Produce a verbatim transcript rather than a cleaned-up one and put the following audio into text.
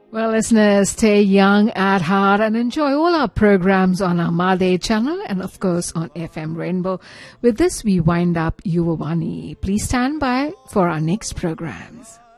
Well, listeners, stay young at heart and enjoy all our programs on our Made channel and, of course, on F M Rainbow. With this, we wind up Yuvavani. Please stand by for our next programs.